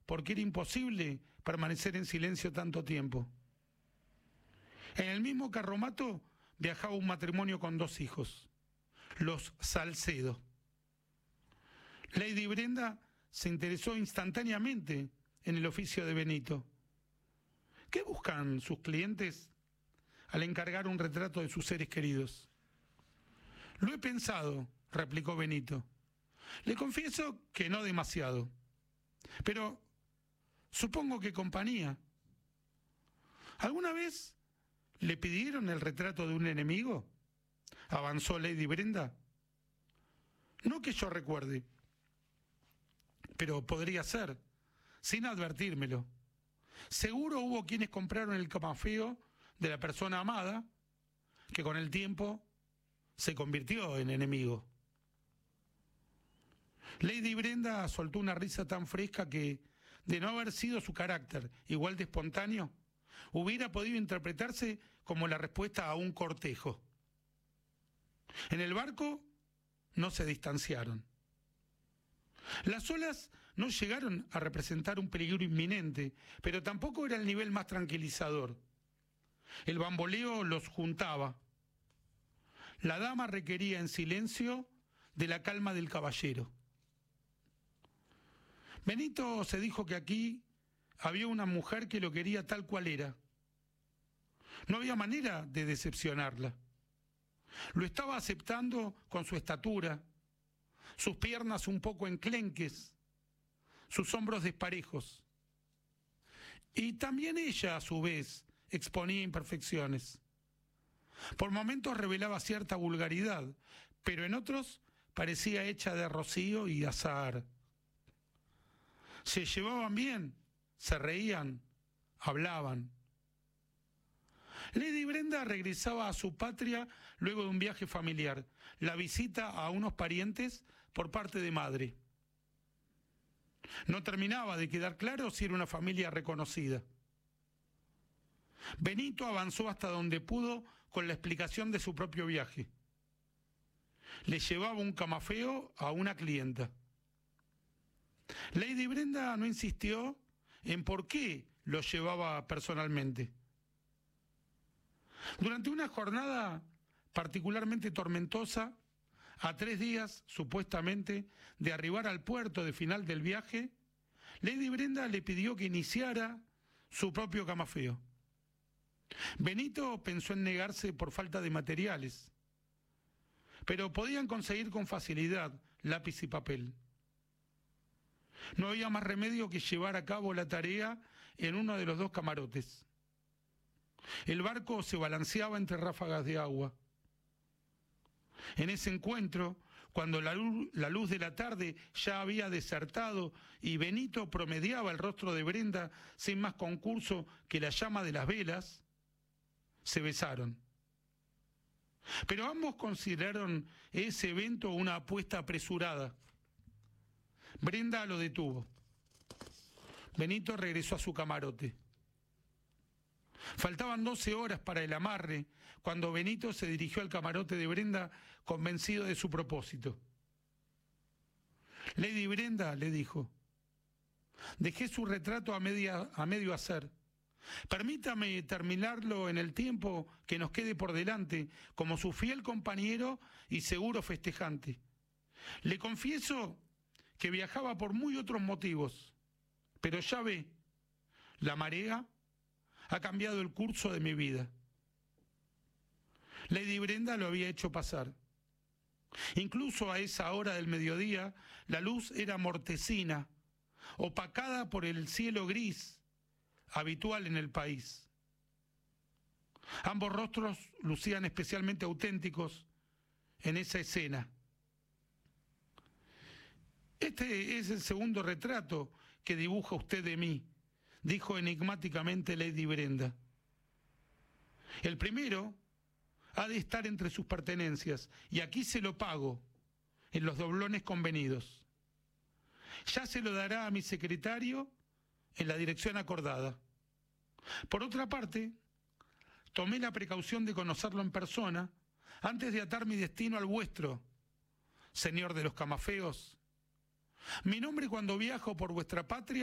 porque era imposible permanecer en silencio tanto tiempo. En el mismo carromato viajaba un matrimonio con 2 hijos, los Salcedo. Lady Brenda se interesó instantáneamente en el oficio de Benito. ¿Qué buscan sus clientes al encargar un retrato de sus seres queridos? Lo he pensado, replicó Benito. Le confieso que no demasiado, pero supongo que compañía. ¿Alguna vez le pidieron el retrato de un enemigo?, avanzó Lady Brenda. No que yo recuerde, pero podría ser, sin advertírmelo. Seguro hubo quienes compraron el camafeo de la persona amada, que con el tiempo se convirtió en enemigo. Lady Brenda soltó una risa tan fresca que, de no haber sido su carácter igual de espontáneo, hubiera podido interpretarse como la respuesta a un cortejo. En el barco no se distanciaron. Las olas no llegaron a representar un peligro inminente, pero tampoco era el nivel más tranquilizador. El bamboleo los juntaba. La dama requería en silencio de la calma del caballero. Benito se dijo que aquí había una mujer que lo quería tal cual era. No había manera de decepcionarla. Lo estaba aceptando con su estatura, sus piernas un poco enclenques, sus hombros desparejos. Y también ella, a su vez, exponía imperfecciones. Por momentos revelaba cierta vulgaridad, pero en otros parecía hecha de rocío y azahar. Se llevaban bien, se reían, hablaban. Lady Brenda regresaba a su patria luego de un viaje familiar, la visita a unos parientes por parte de madre. No terminaba de quedar claro si era una familia reconocida. Benito avanzó hasta donde pudo con la explicación de su propio viaje. Le llevaba un camafeo a una clienta. Lady Brenda no insistió en por qué lo llevaba personalmente. Durante una jornada particularmente tormentosa, a 3 días, supuestamente, de arribar al puerto de final del viaje, Lady Brenda le pidió que iniciara su propio camafeo. Benito pensó en negarse por falta de materiales, pero podían conseguir con facilidad lápiz y papel. No había más remedio que llevar a cabo la tarea en uno de los 2 camarotes. El barco se balanceaba entre ráfagas de agua. En ese encuentro, cuando la luz de la tarde ya había desertado y Benito promediaba el rostro de Brenda sin más concurso que la llama de las velas, se besaron. Pero ambos consideraron ese evento una apuesta apresurada. Brenda lo detuvo. Benito regresó a su camarote. Faltaban 12 horas para el amarre cuando Benito se dirigió al camarote de Brenda convencido de su propósito. Lady Brenda, le dijo, dejé su retrato a medio hacer. Permítame terminarlo en el tiempo que nos quede por delante como su fiel compañero y seguro festejante. Le confieso que viajaba por muy otros motivos, pero ya ve, la marea ha cambiado el curso de mi vida. Lady Brenda lo había hecho pasar. Incluso a esa hora del mediodía, la luz era mortecina, opacada por el cielo gris, habitual en el país. Ambos rostros lucían especialmente auténticos en esa escena. Este es el segundo retrato que dibuja usted de mí, dijo enigmáticamente Lady Brenda. El primero ha de estar entre sus pertenencias, y aquí se lo pago, en los doblones convenidos. Ya se lo dará a mi secretario en la dirección acordada. Por otra parte, tomé la precaución de conocerlo en persona antes de atar mi destino al vuestro, señor de los camafeos. Mi nombre cuando viajo por vuestra patria